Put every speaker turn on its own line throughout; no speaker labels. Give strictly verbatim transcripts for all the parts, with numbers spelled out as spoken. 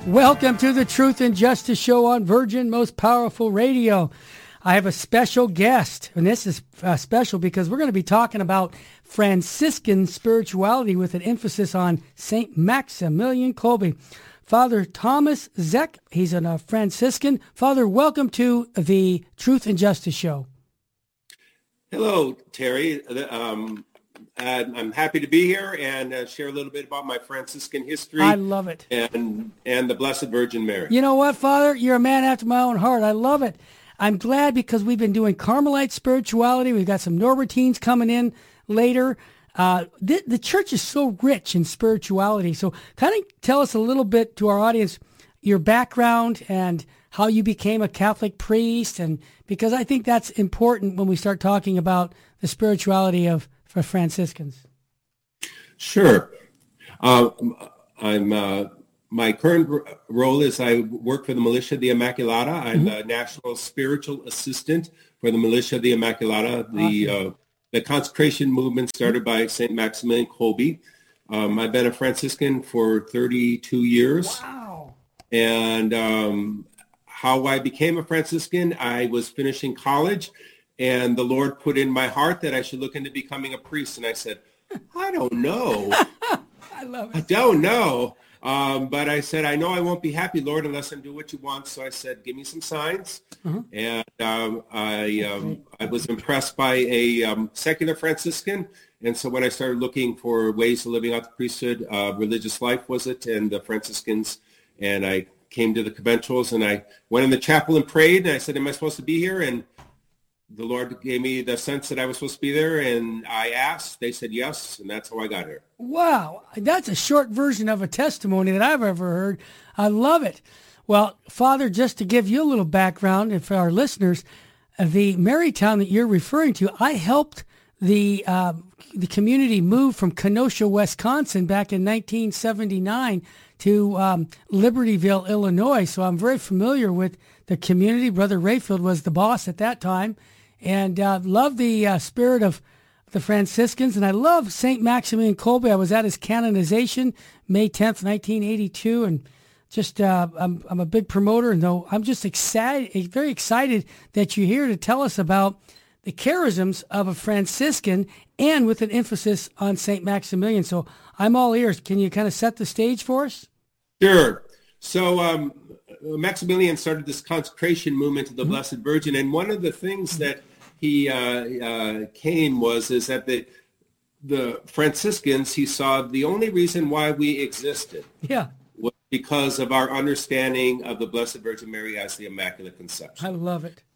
Welcome to the Truth and Justice Show on Virgin Most Powerful Radio. I have a special guest, and this is uh, special because we're going to be talking about Franciscan spirituality with an emphasis on Saint Maximilian Kolbe. Father Thomas Zeck, he's a Franciscan. Father, welcome to the Truth and Justice Show.
Hello, Terry. Um, I'm happy to be here and uh, share a little bit about my Franciscan history.
I love it.
And, and the Blessed Virgin Mary.
You know what, Father? You're a man after my own heart. I love it. I'm glad because we've been doing Carmelite spirituality. We've got some Norbertines coming in later. Uh, the, the church is so rich in spirituality. So kind of tell us a little bit to our audience, your background and how you became a Catholic priest. And because I think that's important when we start talking about the spirituality of for Franciscans.
Sure. Uh, I'm uh, my current r- role is I work for the Militia de Immaculata. I'm mm-hmm. the National Spiritual Assistant for the Militia de Immaculata. The awesome. uh, the consecration movement started by Saint Maximilian Kolbe. Um, I've been a Franciscan for thirty-two years.
Wow.
And um, how I became a Franciscan, I was finishing college. And the Lord put in my heart that I should look into becoming a priest. And I said, I don't know.
I love it.
I don't know. Um, but I said, I know I won't be happy, Lord, unless I do what you want. So I said, give me some signs. Uh-huh. And um, I um, I was impressed by a um, secular Franciscan. And so when I started looking for ways of living out the priesthood, uh, religious life was it, and the Franciscans. And I came to the conventuals, and I went in the chapel and prayed. And I said, am I supposed to be here? And the Lord gave me the sense that I was supposed to be there, and I asked. They said yes, and that's how I got here.
Wow. That's a short version of a testimony that I've ever heard. I love it. Well, Father, just to give you a little background, and for our listeners, the Marytown that you're referring to, I helped the uh, the community move from Kenosha, Wisconsin back in nineteen seventy-nine to um, Libertyville, Illinois. So I'm very familiar with the community. Brother Rayfield was the boss at that time. And uh, love the uh, spirit of the Franciscans. And I love Saint Maximilian Kolbe. I was at his canonization May tenth, nineteen eighty-two. And just, uh, I'm, I'm a big promoter. And though I'm just excited, very excited that you're here to tell us about the charisms of a Franciscan and with an emphasis on Saint Maximilian. So I'm all ears. Can you kind of set the stage for us?
Sure. So um, Maximilian started this consecration movement to the mm-hmm. Blessed Virgin. And one of the things that he uh, uh, came was is that the the Franciscans, he saw the only reason why we existed
yeah.
was because of our understanding of the Blessed Virgin Mary as the Immaculate Conception.
I love it.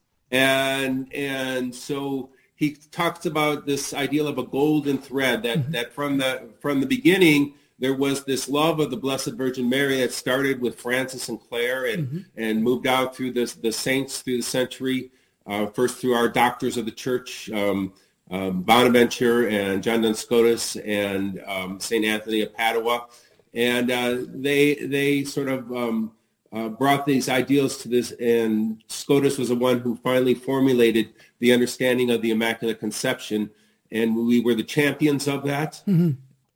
And and so he talks about this ideal of a golden thread that, mm-hmm. that from the from the beginning there was this love of the Blessed Virgin Mary that started with Francis and Clare and, mm-hmm. and moved out through the, the saints through the century, uh, first through our doctors of the church, um, um, Bonaventure and John Duns Scotus and um, Saint Anthony of Padua. And uh, they they sort of um, uh, brought these ideals to this, and Scotus was the one who finally formulated the understanding of the Immaculate Conception, and we were the champions of that. Mm-hmm.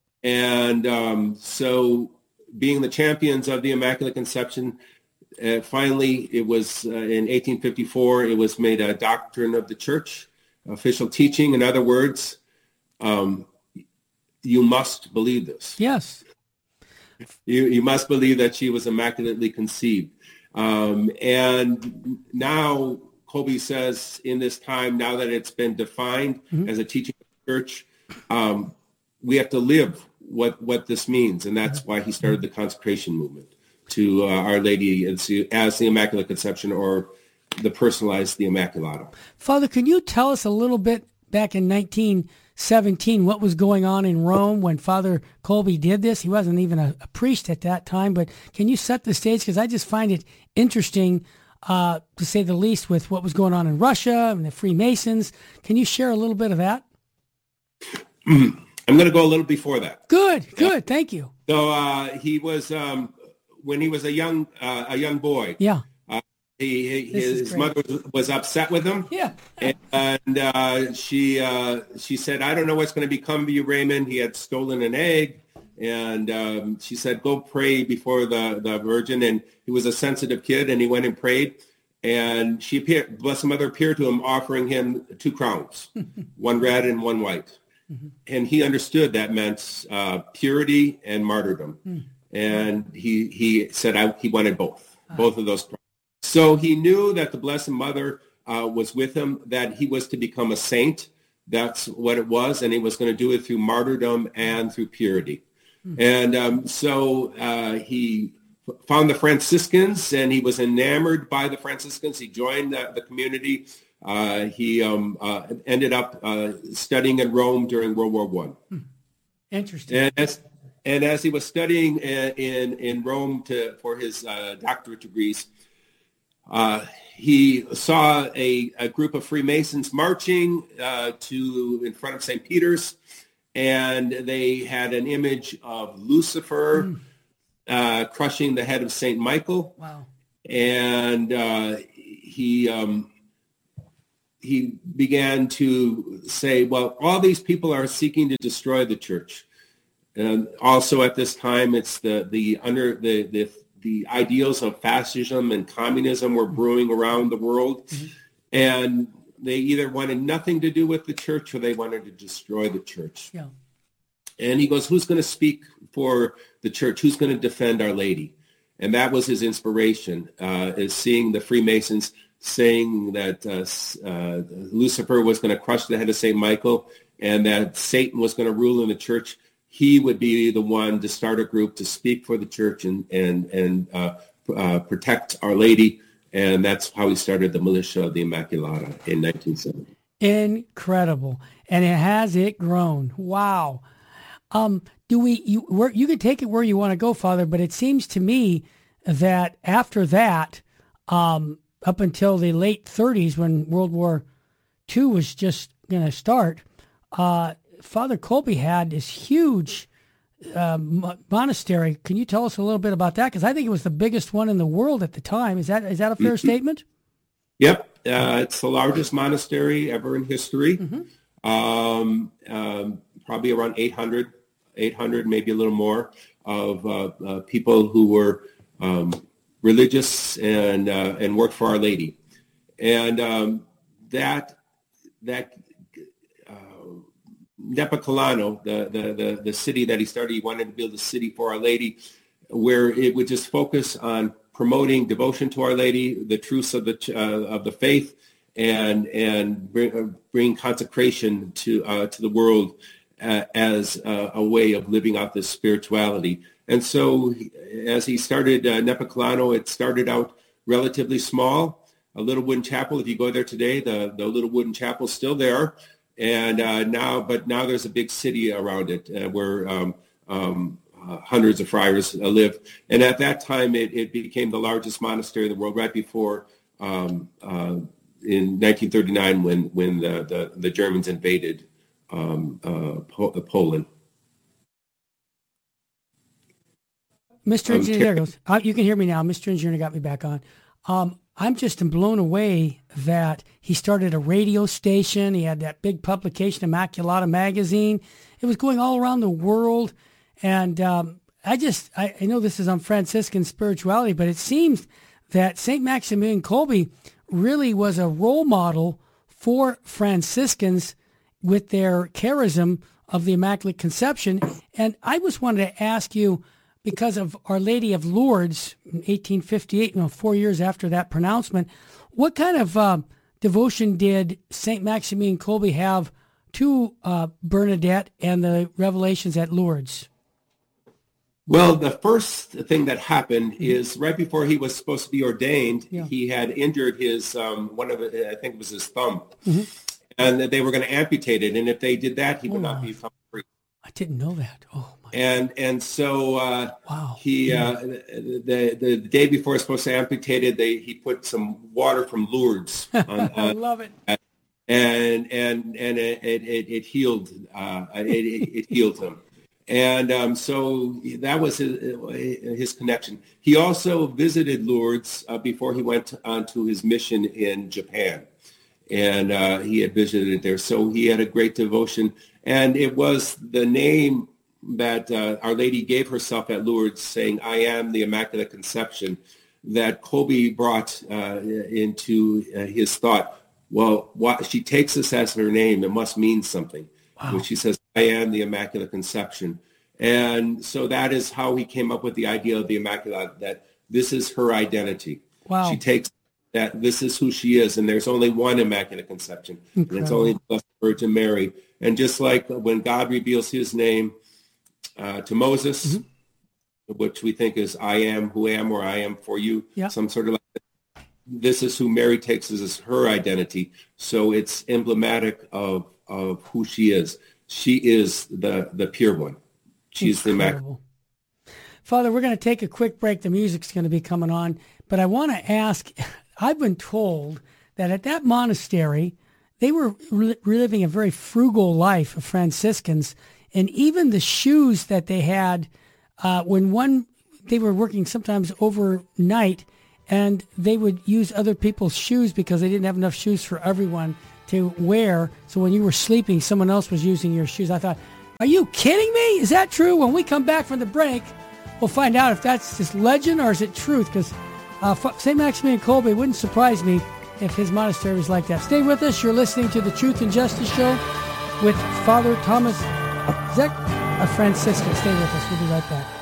And um, so being the champions of the Immaculate Conception, uh, finally it was uh, in eighteen fifty-four, it was made a doctrine of the church, official teaching. In other words, um, you must believe this.
Yes.
You, you must believe that she was immaculately conceived. Um, and now Kolbe says in this time, now that it's been defined mm-hmm. as a teaching of the church, um, we have to live what, what this means. And that's why he started the consecration movement to uh, Our Lady as the, as the Immaculate Conception, or the personalized the Immaculata.
Father, can you tell us a little bit back in nineteen seventeen what was going on in Rome when Father Kolbe did this? He wasn't even a, a priest at that time, but can you set the stage? Because I just find it interesting, uh, to say the least, with what was going on in Russia and the Freemasons. Can you share a little bit of that?
I'm going to go a little before that.
Good, good. Yeah. Thank you.
So uh, he was, um, when he was a young uh, a young boy.
Yeah.
Uh, he, he his mother was upset with him.
Yeah.
And, and uh, she uh, she said, I don't know what's going to become of you, Raymond. He had stolen an egg, And um, she said, go pray before the, the Virgin. And he was a sensitive kid, and he went and prayed. And she appeared, Blessed Mother appeared to him, offering him two crowns, one red and one white. Mm-hmm. And he understood that meant uh, purity and martyrdom. Mm. And he he said I, he wanted both, uh-huh. both of those crowns. So he knew that the Blessed Mother uh, was with him, that he was to become a saint. That's what it was. And he was going to do it through martyrdom and through purity. Mm. And um, so uh, he found the Franciscans, and he was enamored by the Franciscans. He joined the, the community. Uh, he um, uh, ended up uh, studying in Rome during World War One.
Hmm. Interesting.
And as, and as he was studying in in, in Rome to for his uh, doctorate degrees, uh, he saw a, a group of Freemasons marching uh, to in front of Saint Peter's, and they had an image of Lucifer. Hmm. Uh, crushing the head of Saint Michael.
Wow.
And uh, he um, he began to say, well, all these people are seeking to destroy the church. And also at this time, it's the the under the the, the ideals of fascism and communism were brewing around the world. Mm-hmm. And they either wanted nothing to do with the church or they wanted to destroy the church.
Yeah.
And he goes, who's going to speak for the church? Who's going to defend Our Lady? And that was his inspiration, uh, is seeing the Freemasons saying that uh, uh, Lucifer was going to crush the head of Saint Michael and that Satan was going to rule in the church. He would be the one to start a group to speak for the church and, and, and uh, uh, protect Our Lady. And that's how he started the Militia of the Immaculata in nineteen seventy.
Incredible. And it has it grown. Wow. Um, do we, you, where, you can take it where you want to go, Father, but it seems to me that after that, um, up until the late thirties, when World War Two was just going to start, uh, Father Kolbe had this huge uh, monastery. Can you tell us a little bit about that? Because I think it was the biggest one in the world at the time. Is that is that a fair mm-hmm. statement?
Yep. Uh, it's the largest monastery ever in history. Mm-hmm. Um, um, probably around eight hundred, eight hundred, maybe a little more, of uh, uh, people who were um, religious and uh, and worked for Our Lady. And um, that that uh, Nepocolano, the, the, the, the city that he started, he wanted to build a city for Our Lady where it would just focus on promoting devotion to Our Lady, the truths of the uh, of the faith, and and bring, uh, bring consecration to uh, to the world uh, as uh, a way of living out this spirituality. And so, as he started uh, Nepocolano, it started out relatively small, a little wooden chapel. If you go there today, the the little wooden chapel is still there, and uh, now, but now there's a big city around it uh, where. Um, um, Uh, hundreds of friars uh, live. And at that time, it, it became the largest monastery in the world, right before um, uh, in nineteen thirty-nine when, when the, the, the Germans invaded um, uh, po- Poland.
Mister Engineer, there goes. Uh, you can hear me now. Mister Engineer got me back on. Um, I'm just blown away that he started a radio station. He had that big publication, Immaculata Magazine. It was going all around the world. And um, I just, I, I know this is on Franciscan spirituality, but it seems that Saint Maximilian Kolbe really was a role model for Franciscans with their charism of the Immaculate Conception. And I just wanted to ask you, because of Our Lady of Lourdes in eighteen fifty-eight, you know, four years after that pronouncement, what kind of uh, devotion did Saint Maximilian Kolbe have to uh, Bernadette and the revelations at Lourdes?
Well, the first thing that happened is right before he was supposed to be ordained, yeah. he had injured his, um, one of the, I think it was his thumb, mm-hmm. and they were going to amputate it. And if they did that, he would oh, not become free.
I didn't know that. Oh, my
And and so uh,
wow.
he,
yeah.
uh, the, the the day before he was supposed to amputate it, they, he put some water from Lourdes on,
I love it.
And, and, and it, it, it healed, uh, it, it, it healed him. And um, so that was his, his connection. He also visited Lourdes uh, before he went on to his mission in Japan. And uh, he had visited there. So he had a great devotion. And it was the name that uh, Our Lady gave herself at Lourdes, saying, "I am the Immaculate Conception," that Colby brought uh, into uh, his thought. Well, what, she takes this as her name. It must mean something.
Wow.
When she says, "I am the Immaculate Conception." And so that is how he came up with the idea of the Immaculate, that this is her identity.
Wow.
She takes that this is who she is, and there's only one Immaculate Conception.
Incredible.
And it's only the Blessed Virgin Mary. And just like when God reveals his name uh, to Moses, mm-hmm. which we think is "I am who am," or "I am for you,"
yeah.
some sort of like that. This is who Mary takes as her identity. So it's emblematic of, of who she is. She is the, the pure one. She's
Incredible. The Father, we're going to take a quick break. The music's going to be coming on. But I want to ask, I've been told that at that monastery, they were re- living a very frugal life of Franciscans. And even the shoes that they had, uh, when one, they were working sometimes overnight, and they would use other people's shoes because they didn't have enough shoes for everyone to wear. So when you were sleeping, someone else was using your shoes. I thought, are you kidding me? Is that true? When we come back from the break, we'll find out if that's just legend or is it truth. Because uh, Saint Maximilian Kolbe, it wouldn't surprise me if his monastery was like that. Stay with us. You're listening to the Truth and Justice Show with Father Thomas Zech, a Franciscan. Stay with us. We'll be right back.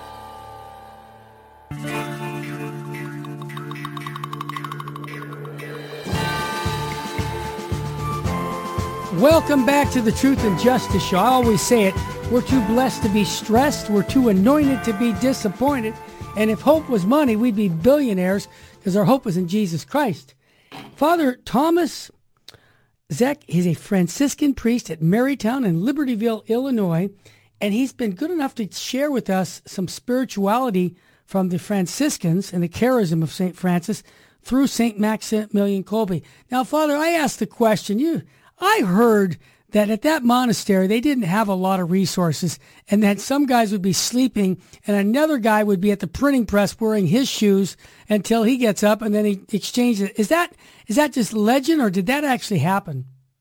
Welcome back to the Truth and Justice Show. I always say it, we're too blessed to be stressed. We're too anointed to be disappointed. And if hope was money, we'd be billionaires because our hope was in Jesus Christ. Father Thomas Zech is a Franciscan priest at Marytown in Libertyville, Illinois, and he's been good enough to share with us some spirituality from the Franciscans and the charism of Saint Francis through Saint Maximilian Kolbe. Now, Father, I asked the question, you... I heard that at that monastery, they didn't have a lot of resources and that some guys would be sleeping and another guy would be at the printing press wearing his shoes until he gets up and then he exchanges it. Is that, is that just legend or did that actually happen?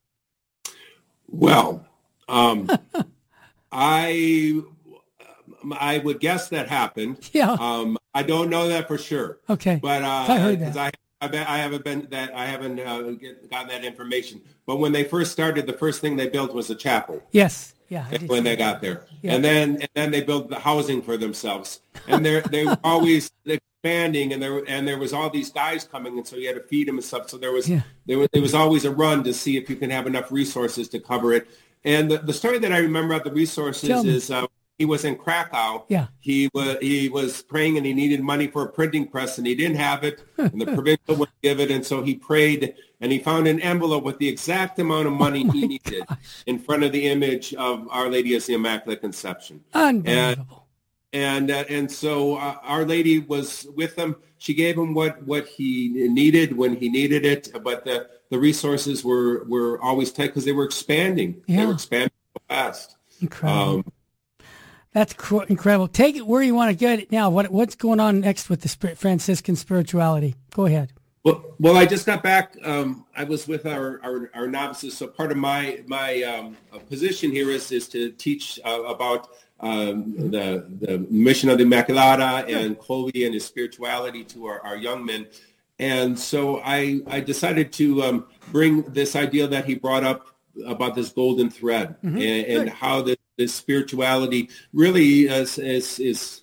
Well, um, I, I would guess that happened.
Yeah.
Um, I don't know that for sure.
Okay.
But uh,
I heard that.
I, I, bet I haven't been that I haven't uh, get, gotten that information. But when they first started, the first thing they built was a chapel.
Yes, yeah.
When they got there,
yeah.
and then and then they built the housing for themselves, and they they were always expanding, and there and there was all these guys coming, and so you had to feed them and stuff. So there was yeah. there was there was always a run to see if you can have enough resources to cover it. And the, the story that I remember about the resources is. Uh, He was in Krakow.
Yeah.
He was he was praying and he needed money for a printing press and he didn't have it and the provincial wouldn't give it, and so he prayed and he found an envelope with the exact amount of money
oh
he needed
gosh.
in front of the image of Our Lady as the Immaculate Conception.
Unbelievable.
And and, uh, and so uh, Our Lady was with him. She gave him what, what he needed when he needed it, but the, the resources were, were always tight because they were expanding.
Yeah.
They were expanding so fast.
Incredible.
Um,
That's cr- incredible. Take it where you want to get it now. What What's going on next with the Sp- Franciscan spirituality? Go ahead.
Well, well, I just got back. Um, I was with our, our, our novices. So part of my my um, position here is is to teach uh, about um, the the mission of the Immaculata and Kolbe and his spirituality to our, our young men. And so I I decided to um, bring this idea that he brought up about this golden thread mm-hmm. and, and how this, this spirituality really is, is, is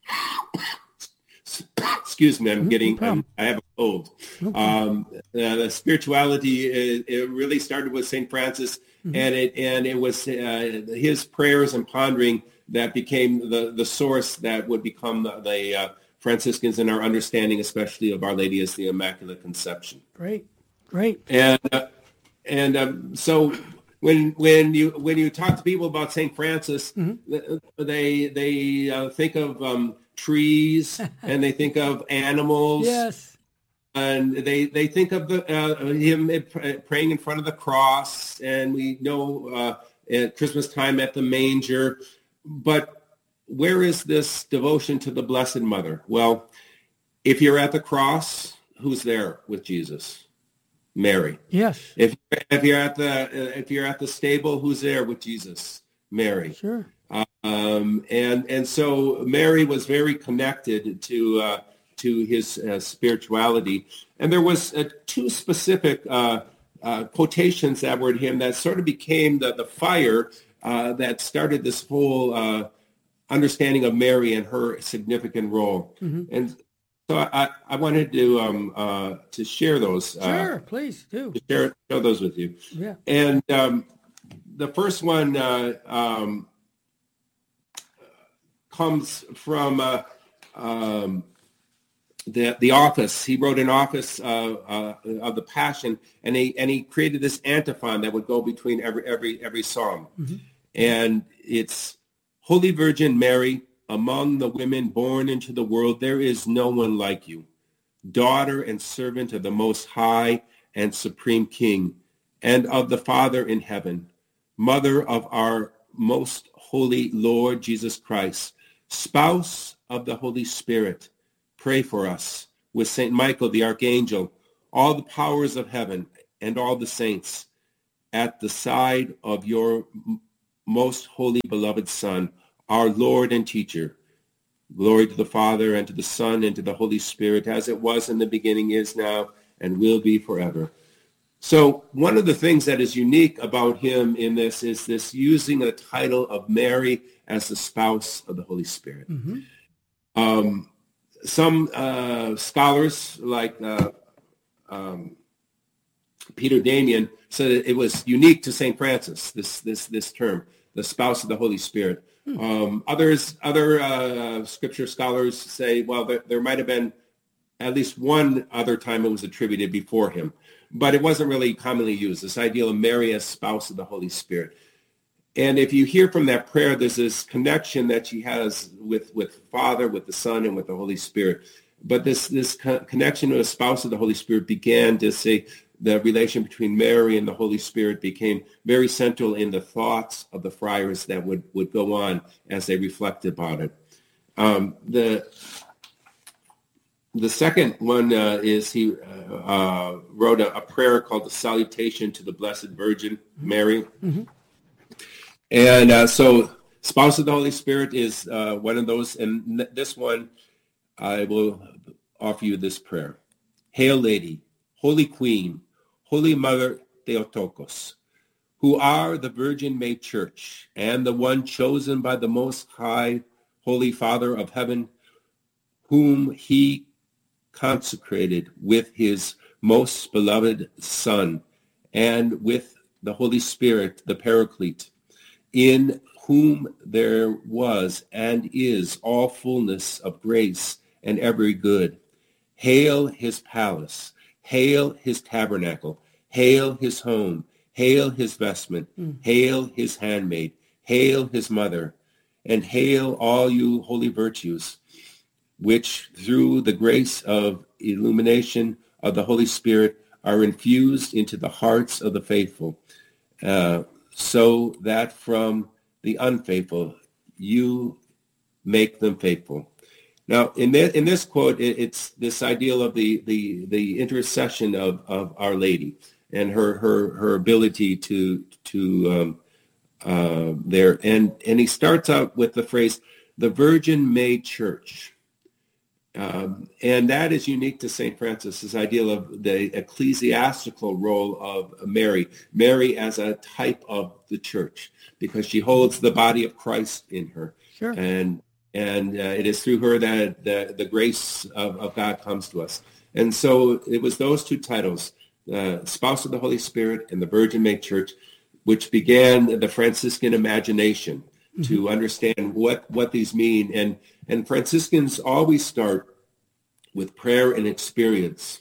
excuse me, I'm mm-hmm. getting, I'm, I have a cold. Okay. Um, uh, the spirituality, it, it really started with Saint Francis mm-hmm. and it, and it was uh, his prayers and pondering that became the, the source that would become the, the uh, Franciscans in our understanding, especially of Our Lady as the Immaculate Conception.
Great, great.
And, uh, And um, so when when you when you talk to people about Saint Francis, mm-hmm. they they uh, think of um, trees and they think of animals.
Yes.
And they, they think of the, uh, him praying in front of the cross. And we know uh, at Christmas time at the manger. But where is this devotion to the Blessed Mother? Well, if you're at the cross, who's there with Jesus? Mary.
Yes.
If if you're at the if you're at the stable, who's there with Jesus? Mary.
Sure.
Uh, Um, and and so Mary was very connected to uh, to his uh, spirituality. And there was uh, two specific uh, uh, quotations that were in him that sort of became the, the fire uh, that started this whole uh, understanding of Mary and her significant role. Mm-hmm. And so I, I wanted to um, uh, to share those.
Sure,
uh,
please do.
To share, share those with you.
Yeah.
And um, the first one uh, um, comes from uh, um, the the Office. He wrote an Office uh, uh, of the Passion, and he and he created this antiphon that would go between every every every song, mm-hmm. and it's Holy Virgin Mary, among the women born into the world, there is no one like you, daughter and servant of the Most High and Supreme King, and of the Father in heaven, mother of our most holy Lord Jesus Christ, spouse of the Holy Spirit. Pray for us with Saint Michael the Archangel, all the powers of heaven and all the saints, at the side of your most holy beloved Son, our Lord and teacher. Glory to the Father, and to the Son, and to the Holy Spirit, as it was in the beginning, is now, and will be forever. So one of the things that is unique about him in this is this using the title of Mary as the spouse of the Holy Spirit. Mm-hmm. Um, some uh, scholars, like uh, um, Peter Damian, said it was unique to Saint Francis, this this this term, the spouse of the Holy Spirit. Hmm. Um, others, other uh, scripture scholars say, well, there, there might have been at least one other time it was attributed before him, but it wasn't really commonly used, this idea of Mary as spouse of the Holy Spirit. And if you hear from that prayer, there's this connection that she has with, with Father, with the Son, and with the Holy Spirit. But this, this co- connection to a spouse of the Holy Spirit began to say the relation between Mary and the Holy Spirit became very central in the thoughts of the friars that would, would go on as they reflected about it. Um, the the second one uh, is he uh, uh, wrote a, a prayer called the Salutation to the Blessed Virgin Mary. Mm-hmm. And uh, so spouse of the Holy Spirit is uh, one of those. And this one, I will offer you this prayer. Hail, Lady, Holy Queen, Holy Mother Theotokos, who are the Virgin-made Church and the one chosen by the Most High, Holy Father of Heaven, whom he consecrated with his most beloved Son and with the Holy Spirit, the Paraclete, in whom there was and is all fullness of grace and every good. Hail his palace, hail his tabernacle, hail his home, hail his vestment, mm. hail his handmaid, hail his mother, and hail all you holy virtues, which through the grace of illumination of the Holy Spirit are infused into the hearts of the faithful, uh, so that from the unfaithful you make them faithful. Now, in, the, in this quote, it, it's this ideal of the, the, the intercession of, of Our Lady and her her, her ability to to um, uh, there. And, and he starts out with the phrase, the Virgin-made Church. Um, and that is unique to Saint Francis, this ideal of the ecclesiastical role of Mary, Mary as a type of the church, because she holds the body of Christ in her.
Sure.
And and uh, it is through her that the, the grace of, of God comes to us. And so it was those two titles, uh, Spouse of the Holy Spirit and the Virgin-made Church, which began the Franciscan imagination mm-hmm. to understand what, what these mean. And And Franciscans always start with prayer and experience.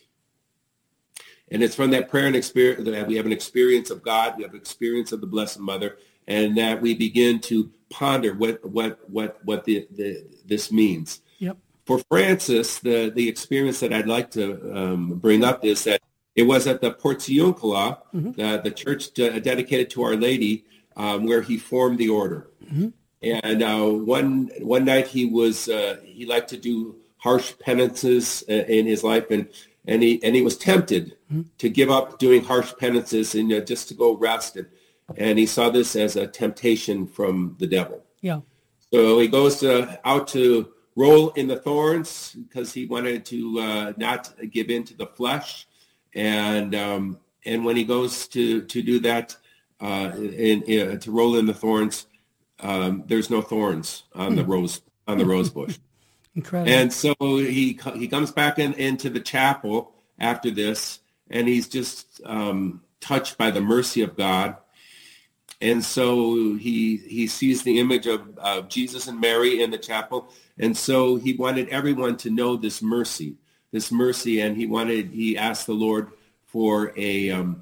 And it's from that prayer and experience that we have an experience of God, we have an experience of the Blessed Mother, and that we begin to ponder what what what what the, the this means.
Yep.
For Francis, the, the experience that I'd like to um, bring up is that it was at the Portiuncula, mm-hmm. the, the church de- dedicated to Our Lady, um, where he formed the order. Mm-hmm. And uh, one one night he was uh, he liked to do harsh penances uh, in his life, and and he and he was tempted mm-hmm. to give up doing harsh penances and uh, just to go rest. And, and he saw this as a temptation from the devil.
Yeah.
So he goes to, out to roll in the thorns because he wanted to uh, not give in to the flesh. And um, and when he goes to, to do that, uh, in, in, to roll in the thorns, um, there's no thorns on the rose on the rose bush.
Incredible.
And so he he comes back in, into the chapel after this, and he's just um, touched by the mercy of God. And so he he sees the image of, of Jesus and Mary in the chapel, and so he wanted everyone to know this mercy, this mercy, and he wanted he asked the Lord for a um,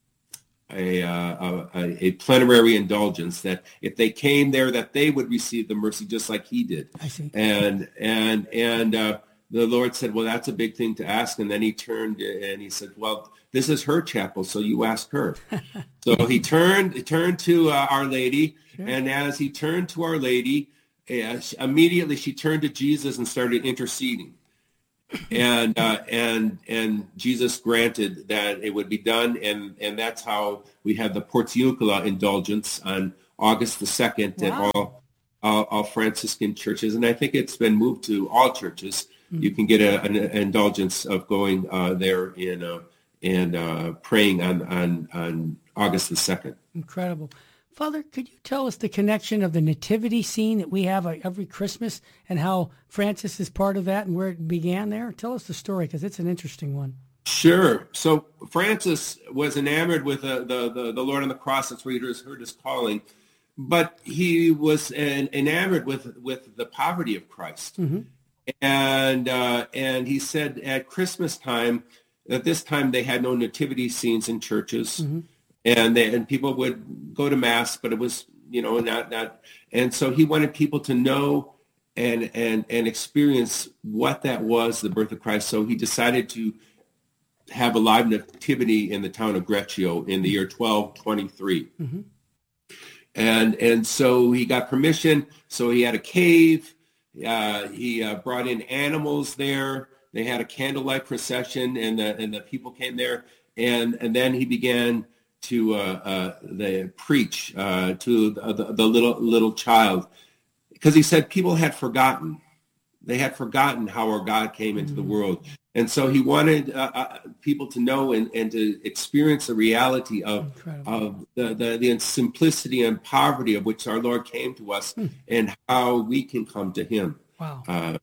a, uh, a a plenary indulgence, that if they came there, that they would receive the mercy just like he did.
I see.
And and and uh, the Lord said, well, that's a big thing to ask. And then he turned and he said, well, this is her chapel, so you ask her. So he turned he turned to uh, Our Lady, sure. And as he turned to Our Lady, uh, she, immediately she turned to Jesus and started interceding. and uh, and and Jesus granted that it would be done, and, and that's how we have the Portiuncula indulgence on August the second. Wow. At all, all all Franciscan churches, and I think it's been moved to all churches. Mm-hmm. You can get a, an, an indulgence of going uh, there in uh, and uh, praying on, on on August the second.
Incredible. Father, could you tell us the connection of the nativity scene that we have every Christmas and how Francis is part of that and where it began there? Tell us the story, because it's an interesting one.
Sure. So Francis was enamored with the, the, the, the Lord on the cross. That's where he heard his calling. But he was an, enamored with, with the poverty of Christ. Mm-hmm. And, uh, and he said at Christmas time, at this time they had no nativity scenes in churches. Mm-hmm. And they, and people would go to mass, but it was, you know, not, not, and so he wanted people to know and, and, and experience what that was, the birth of Christ. So he decided to have a live nativity in the town of Greccio in the year twelve twenty-three. Mm-hmm. And, and so he got permission. So he had a cave. Uh, he uh, brought in animals there. They had a candlelight procession, and the, and the people came there. And, and then he began to uh, uh, the preach uh, to the, the, the little little child, because he said people had forgotten. They had forgotten how our God came into mm-hmm. the world. And so he wanted uh, uh, people to know and, and to experience the reality of, of the, the, the simplicity and poverty of which our Lord came to us mm. and how we can come to him.
Wow.
Uh,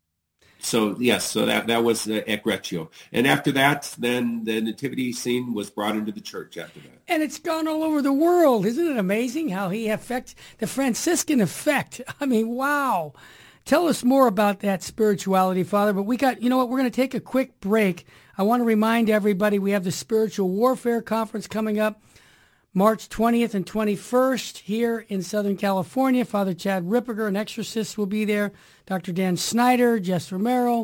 So, yes, so that, that was uh, at Greccio. And after that, then the nativity scene was brought into the church after that.
And it's gone all over the world. Isn't it amazing how he affects the Franciscan effect? I mean, wow. Tell us more about that spirituality, Father. But we got, you know what, we're going to take a quick break. I want to remind everybody we have the Spiritual Warfare Conference coming up March twentieth and twenty-first here in Southern California. Father Chad Ripperger, an exorcist, will be there. Doctor Dan Snyder, Jess Romero,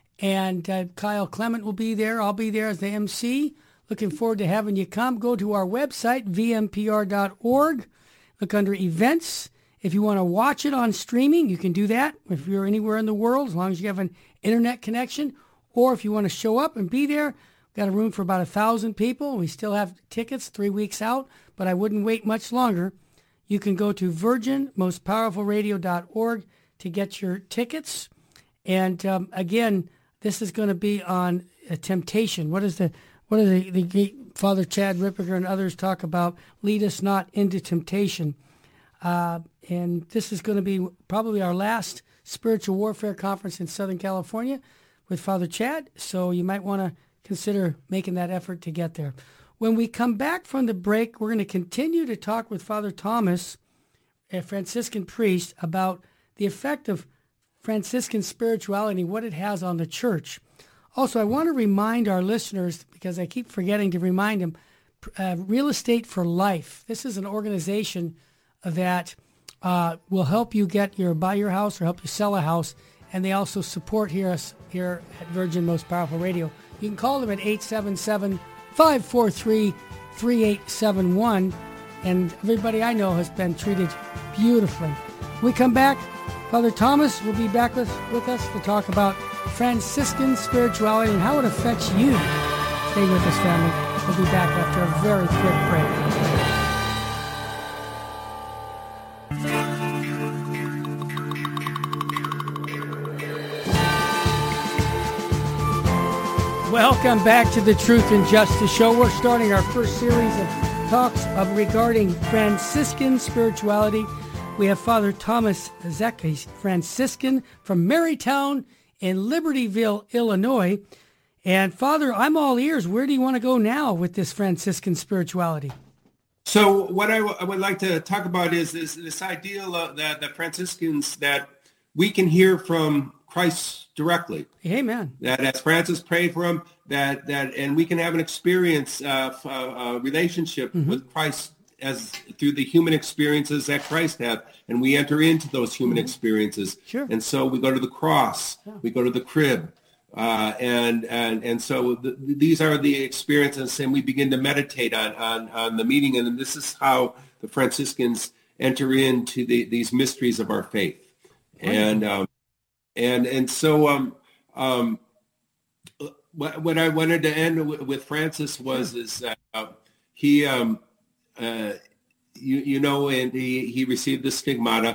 and uh, Kyle Clement will be there. I'll be there as the M C. Looking forward to having you come. Go to our website, v m p r dot org. Look under events. If you want to watch it on streaming, you can do that if you're anywhere in the world, as long as you have an internet connection. Or if you want to show up and be there, we've got a room for about a thousand people. We still have tickets three weeks out, but I wouldn't wait much longer. You can go to virgin most powerful radio dot org to get your tickets. And um, again, this is going to be on uh, temptation. What is the what are the, the Father Chad Ripperger and others talk about? Lead us not into temptation. Uh, and this is going to be probably our last spiritual warfare conference in Southern California with Father Chad. So you might want to consider making that effort to get there. When we come back from the break, we're going to continue to talk with Father Thomas, a Franciscan priest, about the effect of Franciscan spirituality, what it has on the church. Also, I want to remind our listeners, because I keep forgetting to remind them, uh, Real Estate for Life. This is an organization that uh, will help you get your buy your house or help you sell a house, and they also support here us here at Virgin Most Powerful Radio. You can call them at eight seven seven, five four three, three eight seven one, and everybody I know has been treated beautifully. When we come back, Father Thomas will be back with, with us to talk about Franciscan spirituality and how it affects you. Stay with us, family. We'll be back after a very quick break. Welcome back to the Truth and Justice Show. We're starting our first series of talks of regarding Franciscan spirituality. We have Father Thomas Zeck, he's Franciscan from Marytown in Libertyville, Illinois. And Father, I'm all ears. Where do you want to go now with this Franciscan spirituality?
So what I, w- I would like to talk about is this, this ideal uh, that the Franciscans, that we can hear from Christ directly.
Amen.
That as Francis prayed for him, that, that and we can have an experience, uh, a, a relationship mm-hmm. with Christ as through the human experiences that Christ had, and we enter into those human mm-hmm. experiences.
Sure.
And so we go to the cross,
yeah.
we go to the crib. Uh, and, and and so the, these are the experiences, and we begin to meditate on, on, on the meaning. And this is how the Franciscans enter into the, these mysteries of our faith. Wonderful. And um, and and so um, um, what, what I wanted to end with, with Francis was is that uh, he um, uh, you you know, and he, he received the stigmata,